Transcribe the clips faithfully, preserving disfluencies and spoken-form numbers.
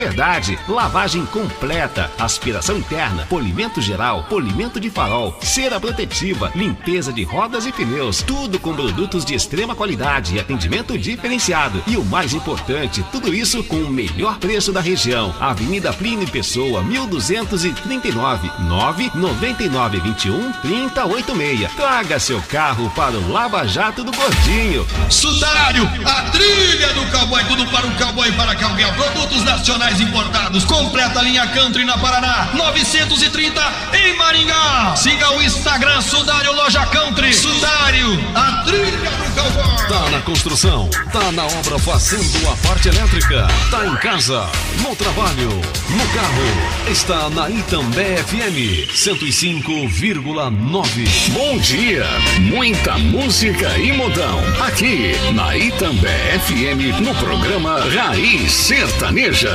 Verdade, lavagem completa, aspiração interna, polimento geral, polimento de farol, cera protetiva, limpeza de rodas e pneus, tudo com produtos de extrema qualidade e atendimento diferenciado. E o mais importante, tudo isso com o melhor preço da região. Avenida Plínio Pessoa, mil duzentos e trinta e nove, nove nove nove dois um, três zero oito seis. Traga seu carro para o Lava Jato do Gordinho. Sudário, a trilha do cowboy, tudo para o cowboy e para cowgirl, produtos nacionais importados, completa linha Country na Paraná, novecentos e trinta em Maringá. Siga o Instagram Sudário Loja Country. Sudário, a trilha do cowboy. Tá na construção, tá na obra fazendo a parte elétrica, tá em casa, no trabalho, no carro, está na Itambé F M cento e cinco vírgula nove. Bom dia, muita música e modão aqui na Itambé F M no programa Raiz Sertaneja.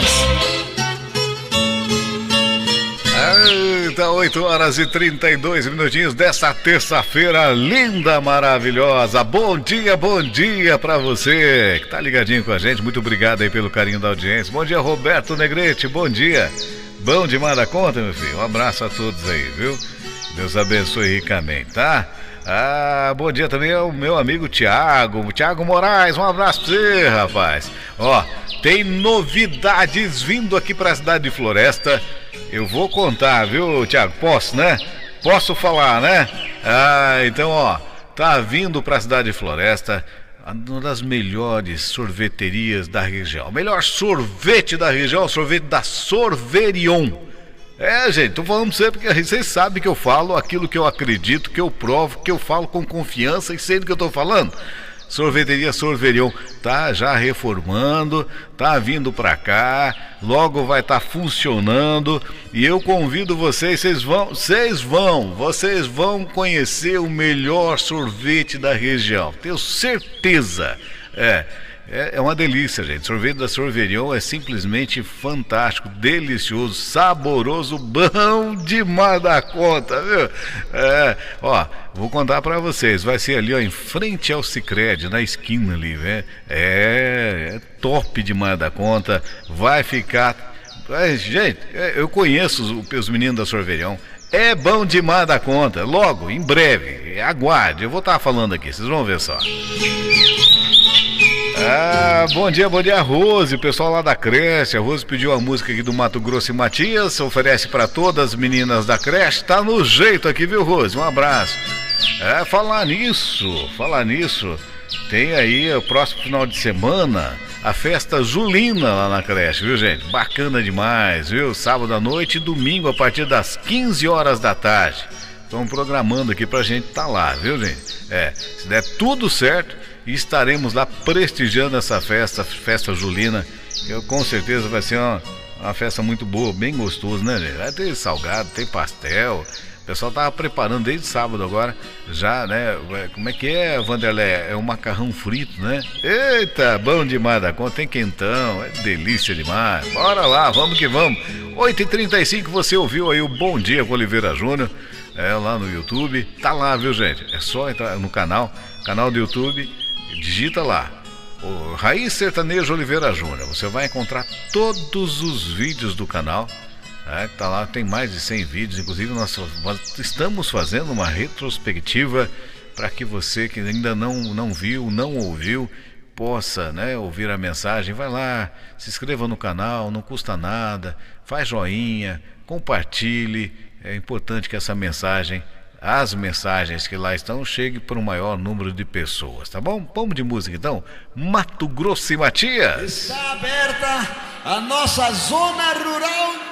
Eita, oito horas e trinta e dois minutinhos dessa terça-feira linda, maravilhosa. Bom dia, bom dia pra você que tá ligadinho com a gente. Muito obrigado aí pelo carinho da audiência. Bom dia, Roberto Negrete, bom dia. Bom demais da conta, meu filho. Um abraço a todos aí, viu? Deus abençoe ricamente, tá? Ah, bom dia também ao meu amigo Tiago, Tiago Moraes, um abraço pra você, rapaz. Ó, tem novidades vindo aqui pra cidade de Floresta. Eu vou contar, viu, Tiago? Posso, né? Posso falar, né? Ah, então, ó, tá vindo pra cidade de Floresta uma das melhores sorveterias da região. O melhor sorvete da região, o sorvete da Sorverion. É, gente, tô falando pra você porque vocês sabem que eu falo aquilo que eu acredito, que eu provo, que eu falo com confiança e sei do que eu tô falando. Sorveteria Sorverion tá já reformando, tá vindo pra cá, logo vai estar tá funcionando e eu convido vocês, vocês vão, vocês vão, vocês vão conhecer o melhor sorvete da região, tenho certeza. É. É uma delícia, gente. Sorvete da Sorverion é simplesmente fantástico, delicioso, saboroso, bom demais da conta, viu? É, ó, vou contar pra vocês. Vai ser ali, ó, em frente ao Sicredi, na esquina ali, né? É, é top demais da conta. Vai ficar. É, gente, eu conheço os, os meninos da Sorverion. É bom demais da conta. Logo, em breve, aguarde. Eu vou estar falando aqui, vocês vão ver só. Ah, bom dia, bom dia, Rose, o pessoal lá da creche. A Rose pediu a música aqui do Mato Grosso e Matias, oferece para todas as meninas da creche. Tá no jeito aqui, viu, Rose? Um abraço. É, falar nisso, falar nisso, tem aí o próximo final de semana a festa julina lá na creche, viu, gente? Bacana demais, viu? Sábado à noite e domingo a partir das quinze horas da tarde. Estão programando aqui pra gente tá lá, viu, gente? É, se der tudo certo, estaremos lá prestigiando essa festa, festa julina. Eu, com certeza vai ser uma, uma festa muito boa, bem gostoso, né, gente? Vai ter salgado, tem pastel. O pessoal tava preparando desde sábado agora, já, né? Como é que é, Vanderlé? É um macarrão frito, né? Eita, bom demais da conta, tem quentão, é delícia demais. Bora lá, vamos que vamos. oito e trinta e cinco, você ouviu aí o Bom Dia com Oliveira Júnior, é, lá no YouTube. Tá lá, viu, gente? É só entrar no canal, canal do YouTube, digita lá, o Raiz Sertanejo Oliveira Júnior. Você vai encontrar todos os vídeos do canal. É, tá lá, tem mais de cem vídeos, inclusive nós estamos fazendo uma retrospectiva para que você que ainda não, não viu, não ouviu, possa, né, ouvir a mensagem. Vai lá, se inscreva no canal, não custa nada, faz joinha, compartilhe. É importante que essa mensagem, as mensagens que lá estão, cheguem para um maior número de pessoas, tá bom? Vamos de música então, Mato Grosso e Matias. Está aberta a nossa zona rural